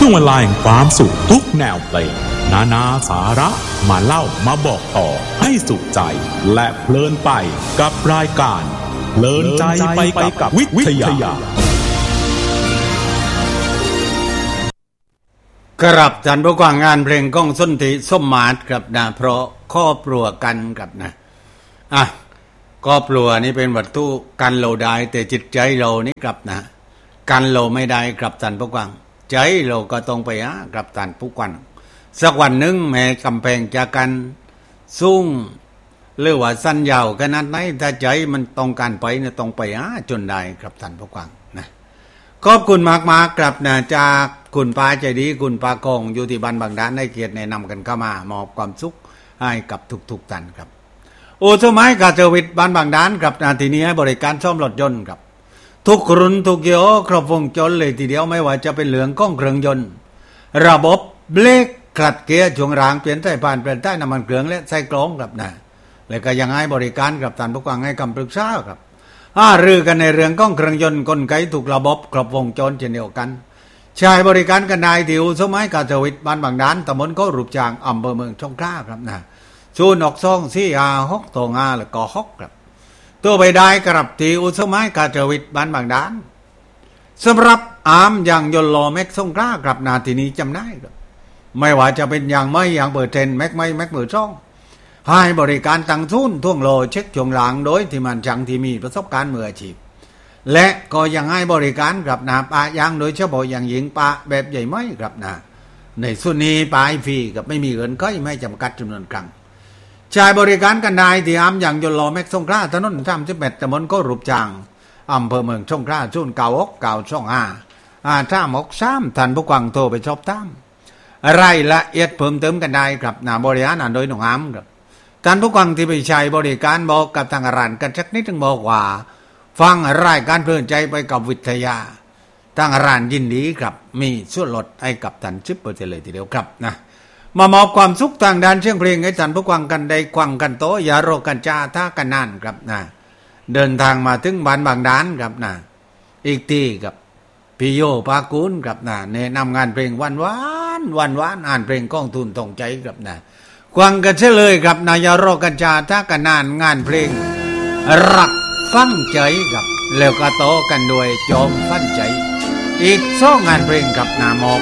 ช่วงเวลาแห่งความสุขทุกแนวเพลงนาสาระมาเล่ามาบอกต่อให้สุขใจและเพลินไปกับรายการเพลินใจไปกับวิทยากรับท่านผู้ฟังงานเพลงก้องส้นติส้มหมาดครับนะเพราะครอบครัวกันครับนะครอบครัวนี่เป็นวัตถุกันเราได้แต่จิตใจเรานี่ครับนะกันเราไม่ได้ครับท่านผู้ฟังใจเราก็ต้องไปครับท่านผู้ฟังสักวันหนึ่งแม้กำแพงจะกันสูงหรือว่าสั้นยาวขนาดไหนถ้าใจมันต้องการไปเนี่ยต้องไปจนได้ครับท่านผู้ฟังนะขอบคุณมากๆครับนะจากคุณป้าใจดีคุณป้ากองอยู่ที่บ้านบางด้านได้เกียรติแนะนำกันเข้ามามอบความสุขให้กับทุกท่านครับโอสมัยกาเจวิตบ้านบางด้านครับนาทีนี้ให้บริการซ่อมรถยนต์ครับทุกรุ่นทุกยี่ห้อครบวงจรเลยทีเดียวไม่ว่าจะเป็นเหลืองก้องเครื่องยนต์ระบบเบรกคลัตช์เกียร์ช่วงรางเปลี่ยนใต้ผ่านเปลี่ยนใต้น้ำมันเครื่องและใส่กรองครับนะแล้วก็ยังให้บริการกับท่านผู้ฟังให้คำปรึกษาครับรือกันในเรื่องก้องเครื่องยนต์กลไกถูกระบบครบวงจรเช่นเดียวกันใช้บริการกันได้ที่อู่สมัยกาเจวิตบ้านบางด้านตำบลก็รูปจางอำเภอเมืองสงขลาครับนะชูนอกซ่องซี่6 ตัวแล้วก็6ครับตัวไปได้กลับที่อู่สมัยกาเจวิตบ้านบางด้านสำหรับอย่างยนต์ล้อแม็กสงขลาครับนาทีนี้จำได้ครับไม่ว่าจะเป็นอย่างไม่อย่างเบอร์เทนแม็กไม่แม็กเบอร์ช่องให้บริการตั้งทุนท่วงโลเช็คช่วงหลังโดยที่มันจังที่มีประสบการณ์มืออาชีพและก็ยังให้บริการกับนาปะยางโดยเฉพาะอย่างหญิงปะแบบใหญ่ไม่ครับนะในส่วนนี้ปะฟรีกับไม่มีเงินก็ไม่จำกัดจำนวนครั้งใช้บริการกันได้ที่อย่างยนต์ล้อแม็กสงขลาถนน31ตำบลก็รูปจางอำเภอเมืองสงขลา09692553ท่านผู้ฟังโทรไปสอบถามรายละเอียดเพิ่มเติมกันได้ครับนะบริการโดยหนุ่มครับท่านผู้ฟังที่ไปใช้บริการบอกกับทางร้านกันสักนิดนึงบอกว่าฟังรายการเพลินใจไปกับวิทยาทางร้านยินดีครับมีส่วนลดให้กับท่าน10%เลยทีเดียวครับนะมามอบความสุขทางด้านเสียงเพลงให้ท่านผู้ฟังกันได้ฟังกันโตอย่ารอกันจ้าท่ากันนานครับนะเดินทางมาถึงบ้านบางด้านครับนะอีกทีกับพี่โยปากูลครับนะแนะนำงานเพลงวันอ่านเพลงก้องทุนตรงใจครับนะฟังกันเสียเลยครับนะอย่ารอกันจ้าท่ากันนานงานเพลงรักฟังใจครับแล้วก็โตกันด้วยจอมฟันใจอีก2 งานเพลงกับนามอบ